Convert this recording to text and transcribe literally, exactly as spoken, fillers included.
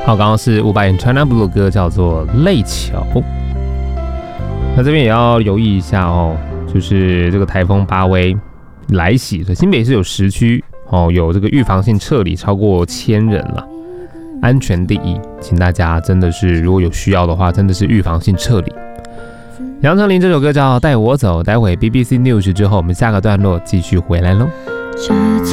好，刚刚是伍佰演 China Blue 歌，叫做《泪桥》。那这边也要留意一下哦，就是这个台风巴威来袭，所以新北市有十区哦，有这个预防性撤离超过千人了，安全第一，请大家真的是如果有需要的话，真的是预防性撤离。杨丞琳这首歌叫《带我走》，待会 B B C News 之后，我们下个段落继续回来喽。 这